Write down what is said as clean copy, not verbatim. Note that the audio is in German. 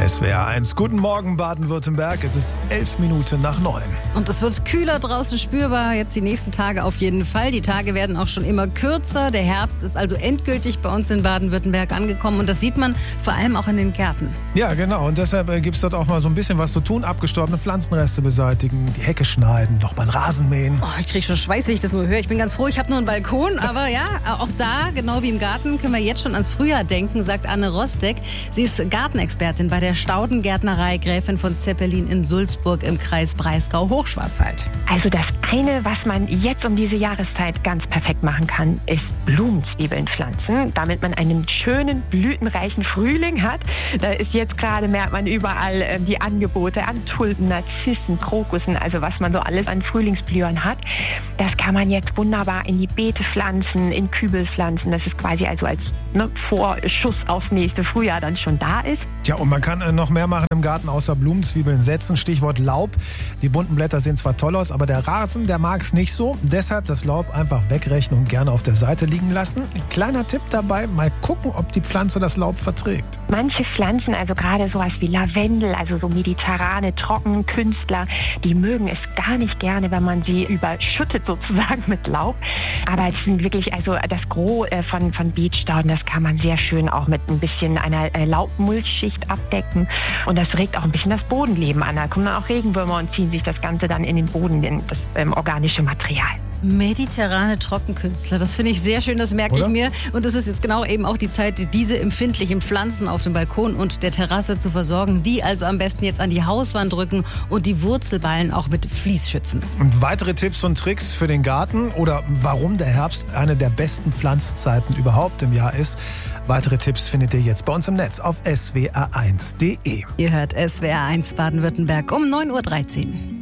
SWR1. Guten Morgen, Baden-Württemberg. Es ist 11 Minuten nach 9. Und es wird kühler draußen spürbar, jetzt die nächsten Tage auf jeden Fall. Die Tage werden auch schon immer kürzer. Der Herbst ist also endgültig bei uns in Baden-Württemberg angekommen. Und das sieht man vor allem auch in den Gärten. Ja, genau. Und deshalb gibt es dort auch mal so ein bisschen was zu tun. Abgestorbene Pflanzenreste beseitigen, die Hecke schneiden, noch mal einen Rasen mähen. Oh, ich kriege schon Schweiß, wenn ich das nur höre. Ich bin ganz froh, ich habe nur einen Balkon. Aber ja, auch da, genau wie im Garten, können wir jetzt schon ans Frühjahr denken, sagt Anne Rostek. Sie ist Gartenexpertin bei der Staudengärtnerei Gräfin von Zeppelin in Sulzburg im Kreis Breisgau-Hochschwarzwald. Also das eine, was man jetzt um diese Jahreszeit ganz perfekt machen kann, ist Blumenzwiebeln pflanzen, damit man einen schönen, blütenreichen Frühling hat. Da ist jetzt gerade, merkt man überall die Angebote an Tulpen, Narzissen, Krokussen, also was man so alles an Frühlingsblühern hat. Das kann man jetzt wunderbar in die Beete pflanzen, in Kübel pflanzen. Das ist quasi also als Vorschuss aufs nächste Frühjahr dann schon da ist. Tja, und man kann noch mehr machen im Garten außer Blumenzwiebeln setzen. Stichwort Laub. Die bunten Blätter sehen zwar toll aus, aber der Rasen, der mag es nicht so. Deshalb das Laub einfach wegrechnen und gerne auf der Seite liegen lassen. Kleiner Tipp dabei, mal gucken, ob die Pflanze das Laub verträgt. Manche Pflanzen, also gerade sowas wie Lavendel, also so mediterrane Trockenkünstler, die mögen es gar nicht gerne, wenn man sie überschüttet sozusagen mit Laub. Aber es sind wirklich, also das Gros von Beetstauden, das kann man sehr schön auch mit ein bisschen einer Laubmulchschicht abdecken. Und das regt auch ein bisschen das Bodenleben an. Da kommen dann auch Regenwürmer und ziehen sich das Ganze dann in den Boden, das organische Material. Mediterrane Trockenkünstler, das finde ich sehr schön, das merke ich mir. Und das ist jetzt genau eben auch die Zeit, diese empfindlichen Pflanzen auf dem Balkon und der Terrasse zu versorgen. Die also am besten jetzt an die Hauswand drücken und die Wurzelballen auch mit Vlies schützen. Und weitere Tipps und Tricks für den Garten oder warum der Herbst eine der besten Pflanzzeiten überhaupt im Jahr ist. Weitere Tipps findet ihr jetzt bei uns im Netz auf swr1.de. Ihr hört SWR1 Baden-Württemberg um 9:13 Uhr.